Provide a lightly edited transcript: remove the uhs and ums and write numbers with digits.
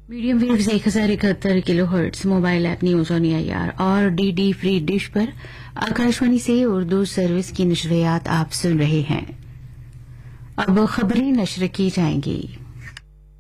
Medium waves 1071 kilohertz mobile app news on AIR और DD free dish पर आकाशवाणी से Urdu service की नशरियात आप सुन रहे हैं। अब खबरें नशर की जाएंगी।